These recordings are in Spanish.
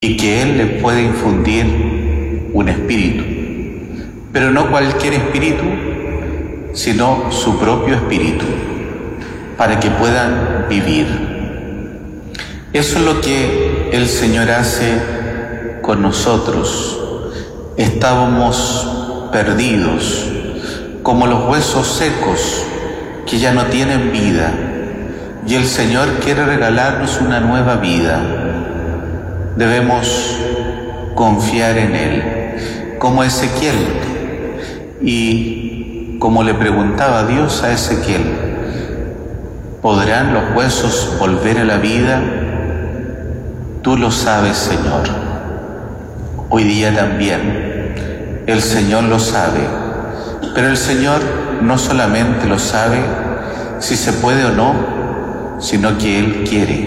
y que Él les puede infundir un espíritu, pero no cualquier espíritu, sino su propio espíritu, para que puedan vivir. Eso es lo que el Señor hace con nosotros. Estábamos perdidos, como los huesos secos que ya no tienen vida, y el Señor quiere regalarnos una nueva vida. Debemos confiar en Él, como Ezequiel, y como le preguntaba Dios a Ezequiel: ¿podrán los huesos volver a la vida? Tú lo sabes, Señor. Hoy día también el Señor lo sabe, pero el Señor no solamente lo sabe si se puede o no, sino que Él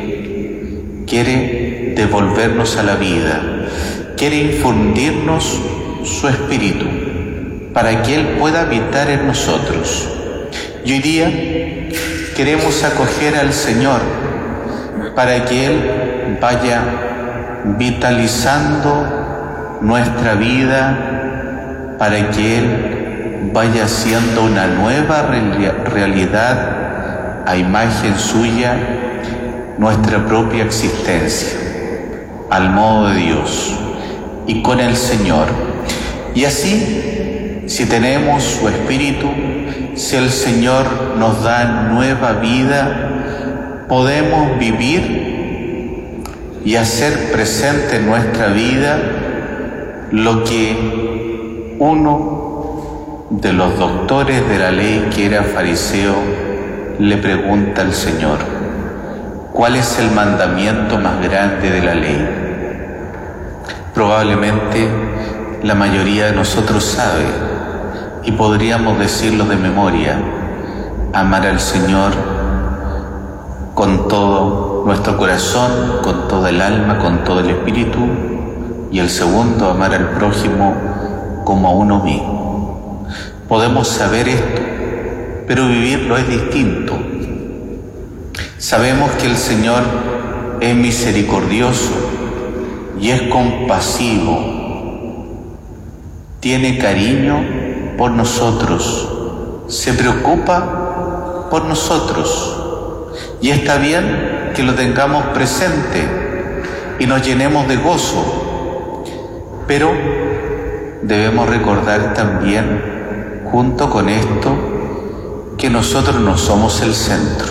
quiere devolvernos a la vida, quiere infundirnos su espíritu para que Él pueda habitar en nosotros. Y hoy día queremos acoger al Señor para que Él vaya vitalizando nuestra vida, para que Él vaya haciendo una nueva realidad a imagen suya, nuestra propia existencia, al modo de Dios y con el Señor. Y así, si tenemos su Espíritu, si el Señor nos da nueva vida, podemos vivir y hacer presente en nuestra vida lo que uno de los doctores de la ley, que era fariseo, le pregunta al Señor: ¿cuál es el mandamiento más grande de la ley? Probablemente la mayoría de nosotros sabe, y podríamos decirlo de memoria: amar al Señor con todo nuestro corazón, con toda el alma, con todo el espíritu, y el segundo, amar al prójimo como a uno mismo. Podemos saber esto, pero vivirlo es distinto. Sabemos que el Señor es misericordioso y es compasivo, tiene cariño por nosotros, se preocupa por nosotros, y está bien que lo tengamos presente y nos llenemos de gozo, pero debemos recordar también, junto con esto, que nosotros no somos el centro.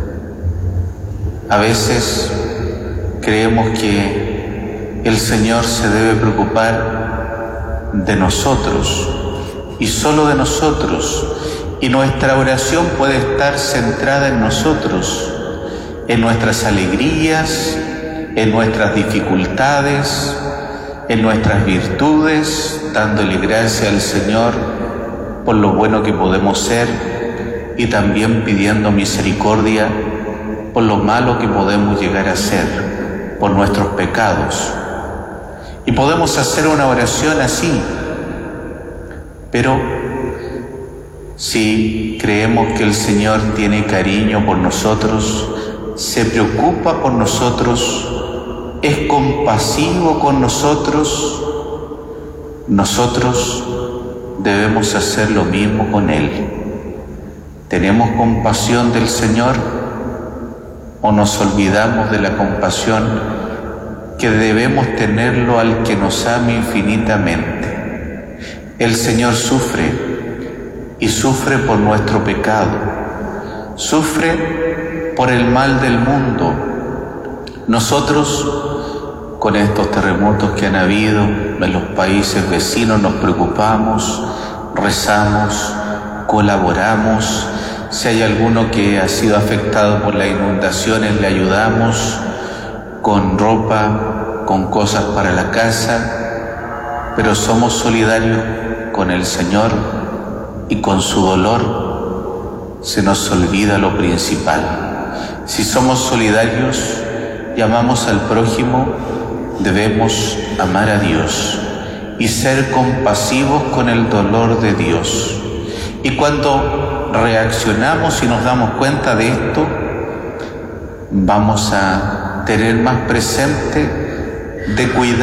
A veces creemos que el Señor se debe preocupar de nosotros y solo de nosotros, y nuestra oración puede estar centrada en nosotros, en nuestras alegrías, en nuestras dificultades, en nuestras virtudes, dándole gracias al Señor por lo bueno que podemos ser, y también pidiendo misericordia por lo malo que podemos llegar a ser, por nuestros pecados. Y podemos hacer una oración así, pero si creemos que el Señor tiene cariño por nosotros, se preocupa por nosotros, es compasivo con nosotros, nosotros debemos hacer lo mismo con Él. ¿Tenemos compasión del Señor o nos olvidamos de la compasión que debemos tenerlo al que nos ama infinitamente? El Señor sufre, y sufre por nuestro pecado, sufre por el mal del mundo. Nosotros, con estos terremotos que han habido en los países vecinos, nos preocupamos, rezamos, colaboramos. Si hay alguno que ha sido afectado por las inundaciones, le ayudamos con ropa, con cosas para la casa, pero somos solidarios con el Señor, y con su dolor se nos olvida lo principal. Si somos solidarios y amamos al prójimo, debemos amar a Dios y ser compasivos con el dolor de Dios. Y cuando reaccionamos y nos damos cuenta de esto, vamos a tener más presente de cuidar